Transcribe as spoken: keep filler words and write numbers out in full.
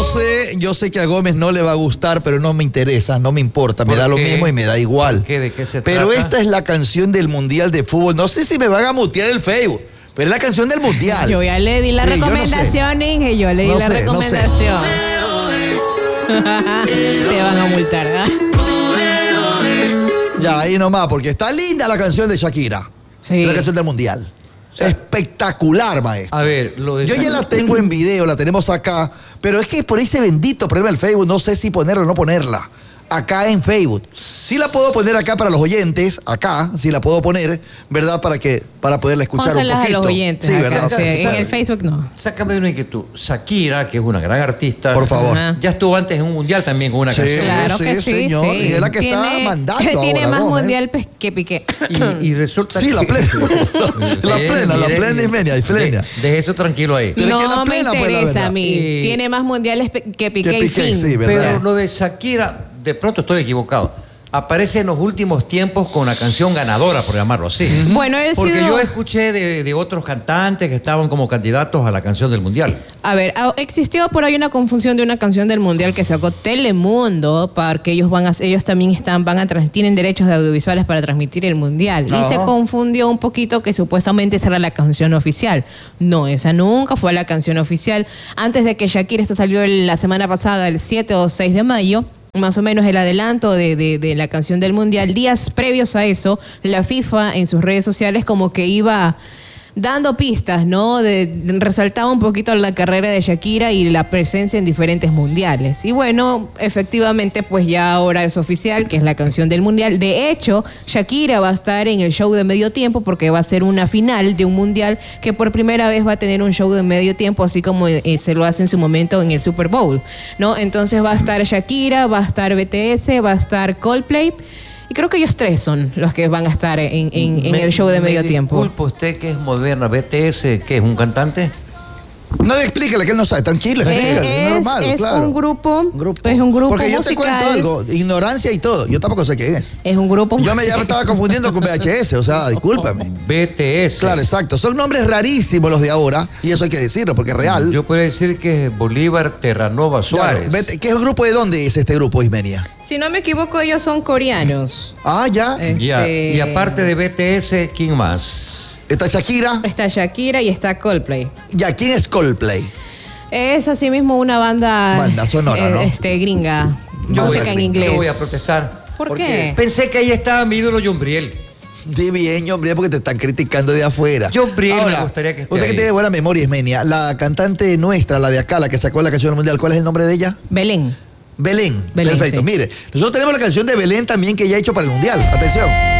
sé, yo sé que a Gómez no le va a gustar, pero no me interesa, no me importa, me da lo mismo y me da igual. ¿Por qué? ¿De qué se pero trata? esta es la canción del Mundial de Fútbol. No sé si me van a mutear el Facebook, pero es la canción del Mundial. Yo ya le di la Sí, recomendación, Inge, yo, no yo le di no la sé, recomendación. No te van a multar, ¿verdad? Ya, ahí nomás, porque está linda la canción de Shakira. Sí. La canción del Mundial. Espectacular, maestro. A ver, lo de Yo ya la tengo en video, la tenemos acá, pero es que por ese bendito problema del Facebook, no sé si ponerla o no ponerla. Acá en Facebook. Sí la puedo poner acá para los oyentes, acá, sí la puedo poner, ¿verdad? Para que para poderla escuchar un Pónselas poquito. a los oyentes. Sí, acá, ¿verdad? sí, en el Facebook no. Sácame de una inquietud. Shakira, que es una gran artista. Por favor. Ajá. Ya estuvo antes en un mundial también con una Sí. canción. Claro sí, que sí, señor. sí. Y es la que está mandando Tiene ahora, más ¿no? mundial pe- que Piqué. Y, y resulta Sí, que... la plena. La Bien, plena, la miren, plena Ismenia, Ismenia. de- Deje eso tranquilo ahí. Pero es que la No me plena, pues, la interesa verdad. a mí. Y- Tiene más mundiales pe- que Piqué Que y Piqué, fin. sí, ¿verdad? Pero lo de Shakira, de pronto estoy equivocado. Aparece en los últimos tiempos con la canción ganadora, por llamarlo así. Bueno, he Porque sido... yo escuché de, de otros cantantes que estaban como candidatos a la canción del mundial. A ver, ah, existió por ahí una confusión de una canción del mundial que sacó Telemundo, porque ellos van a, ellos también están, van a trans- tienen derechos de audiovisuales para transmitir el mundial. Y Ajá. se confundió un poquito que supuestamente esa era la canción oficial. No, esa nunca fue la canción oficial. Antes de que Shakira, esto salió el- la semana pasada, el siete o seis de mayo, más o menos el adelanto de, de, de la canción del mundial. Días previos a eso, la FIFA en sus redes sociales como que iba dando pistas, ¿no? De, resaltaba un poquito la carrera de Shakira y la presencia en diferentes mundiales. Y bueno, efectivamente, pues ya ahora es oficial que es la canción del mundial. De hecho, Shakira va a estar en el show de medio tiempo porque va a ser una final de un mundial que por primera vez va a tener un show de medio tiempo, así como eh, se lo hace en su momento en el Super Bowl, ¿no? Entonces va a estar Shakira, va a estar B T S, va a estar Coldplay. Y creo que ellos tres son los que van a estar en, en, en Me- el show de medio me tiempo. Disculpa usted que es moderna. B T S, ¿qué es? ¿Un cantante? No, explícale que él no sabe, tranquilo, Eh, explícale, es, normal, es claro. un grupo, Un grupo. es un grupo Porque yo te musical. cuento algo, ignorancia y todo, yo tampoco sé quién es. Es un grupo Yo me, ya me musical. estaba confundiendo con V H S, o sea, discúlpame. B T S. Claro, exacto. Son nombres rarísimos los de ahora, y eso hay que decirlo, porque es real. Yo puedo decir que es Bolívar Terranova Suárez. Claro, vete, ¿qué es el grupo de dónde es este grupo, Ismenia? Si no me equivoco, ellos son coreanos. Ah, ya. Eh. Ya. Este- Y aparte de B T S, ¿quién más? Está Shakira. Está Shakira y está Coldplay. Ya, ¿quién es Coldplay? Es asimismo una banda, Banda sonora, ¿no? este, gringa. Yo música voy a- en inglés. Yo voy a protestar. ¿Por, ¿Por qué? qué? Pensé que ahí estaba mi ídolo John Briel. Sí, bien, hombre, porque te están criticando de afuera. Yo, Briel, Ahora, me gustaría que esté usted ahí. que tiene buena memoria, Ismenia, la cantante nuestra, la de acá, la que sacó la canción del mundial, ¿cuál es el nombre de ella? Belén. Belén. Belén, Perfecto. sí. Mire, nosotros tenemos la canción de Belén también que ella ha hecho para el mundial. Atención.